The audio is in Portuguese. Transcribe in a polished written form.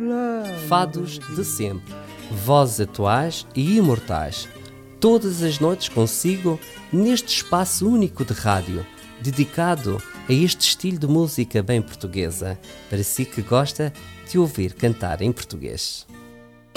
Fados de sempre, vozes atuais e imortais, todas as noites consigo neste espaço único de rádio, dedicado a este estilo de música bem portuguesa, para si que gosta de ouvir cantar em português.